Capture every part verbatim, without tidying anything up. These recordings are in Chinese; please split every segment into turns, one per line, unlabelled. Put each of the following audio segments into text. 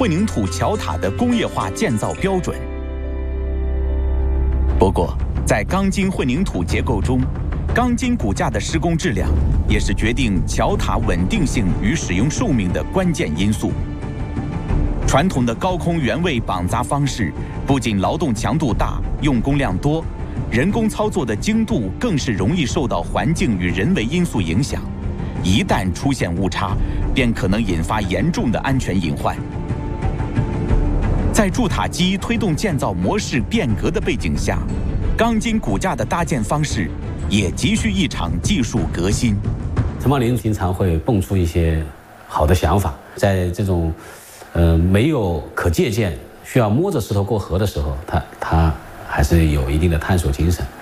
混凝土桥塔的工业化建造标准。不过，在钢筋混凝土结构中，钢筋骨架的施工质量也是决定桥塔稳定性与使用寿命的关键因素。传统的高空原位绑扎方式不仅劳动强度大、用工量多，人工操作的精度更是容易受到环境与人为因素影响。一旦出现误差，便可能引发严重的安全隐患。在筑塔机推动建造模式变革的背景下，钢筋骨架的搭建方式也急需一场技术革新。
陈茂林经常会蹦出一些好的想法，在这种呃没有可借鉴、需要摸着石头过河的时候，他他还是有一定的探索精神。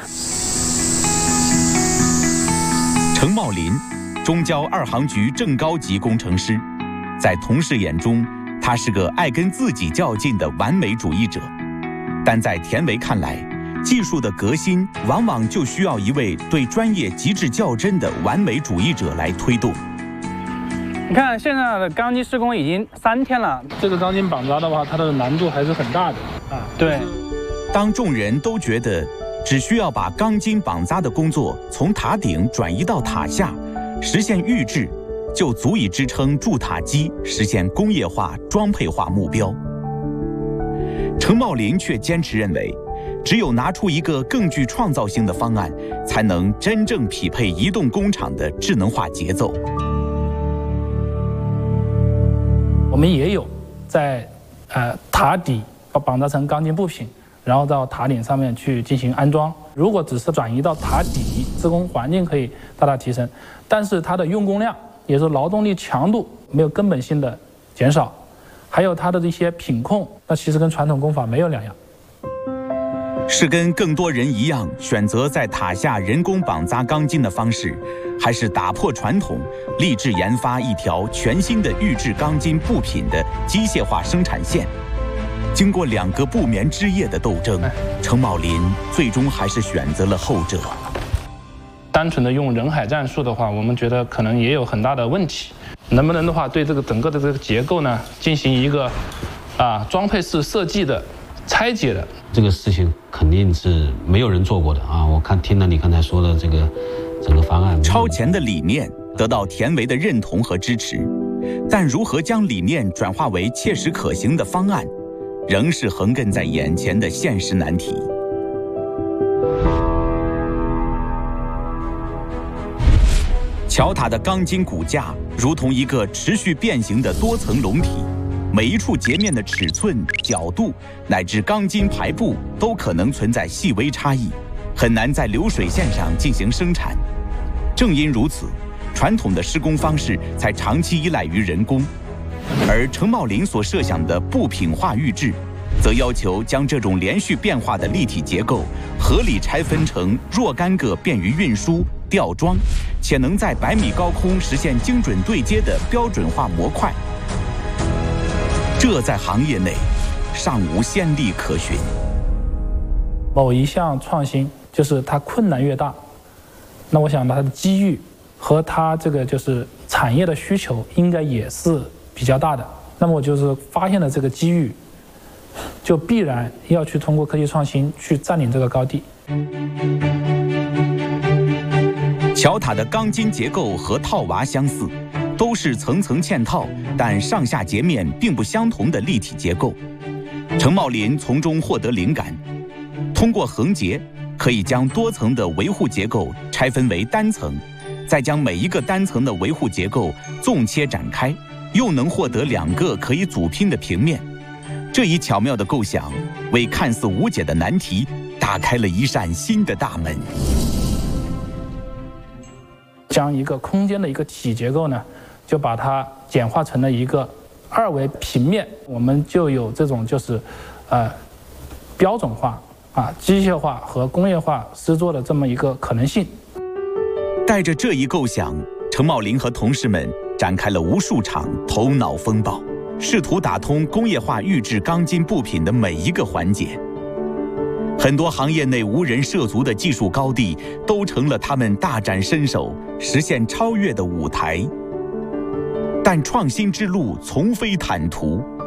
程茂林，中交二航局正高级工程师，在同事眼中，他是个爱跟自己较劲的完美主义者，但在田维看来，技术的革新往往就需要一位对专业极致较真的完美主义者来推动。
你看现在的钢筋施工已经三天了，
这个钢筋绑扎的话，它的难度还是很大的啊。
对，
当众人都觉得只需要把钢筋绑扎的工作从塔顶转移到塔下，实现预制，就足以支撑筑塔机实现工业化装配化目标。程茂林却坚持认为，只有拿出一个更具创造性的方案，才能真正匹配移动工厂的智能化节奏。
我们也有在呃塔底要绑扎成钢筋部品，然后到塔顶上面去进行安装。如果只是转移到塔底，施工环境可以大大提升，但是它的用工量，也就是劳动力强度没有根本性的减少，还有它的这些品控，那其实跟传统工法没有两样。
是跟更多人一样选择在塔下人工绑扎钢筋的方式，还是打破传统，立志研发一条全新的预制钢筋部品的机械化生产线？经过两个不眠之夜的斗争，程茂林最终还是选择了后者。
单纯的用人海战术的话，我们觉得可能也有很大的问题。能不能的话，对这个整个的这个结构呢，进行一个啊装配式设计的拆解的？
这个事情肯定是没有人做过的啊！我看听了你刚才说的这个整个方案，
超前的理念得到田维的认同和支持，但如何将理念转化为切实可行的方案，仍是横亘在眼前的现实难题。桥塔的钢筋骨架如同一个持续变形的多层笼体，每一处截面的尺寸、角度乃至钢筋排布都可能存在细微差异，很难在流水线上进行生产。正因如此，传统的施工方式才长期依赖于人工，而程茂林所设想的部品化预制，则要求将这种连续变化的立体结构合理拆分成若干个便于运输、吊装，且能在百米高空实现精准对接的标准化模块。这在行业内尚无先例可循。
某一项创新就是它困难越大，那我想它的机遇和它这个就是产业的需求应该也是比较大的。那么我就是发现了这个机遇，就必然要去通过科技创新去占领这个高地。
桥塔的钢筋结构和套娃相似，都是层层嵌套，但上下截面并不相同的立体结构。程茂林从中获得灵感，通过横结可以将多层的维护结构拆分为单层，再将每一个单层的维护结构纵切展开，又能获得两个可以组拼的平面。这一巧妙的构想，为看似无解的难题打开了一扇新的大门。
将一个空间的一个体结构呢，就把它简化成了一个二维平面，我们就有这种就是，呃，标准化啊、机械化和工业化施作的这么一个可能性。
带着这一构想，程茂林和同事们展开了无数场头脑风暴，试图打通工业化预制钢筋部品的每一个环节。很多行业内无人涉足的技术高地，都成了他们大展身手、实现超越的舞台。但创新之路从非坦途，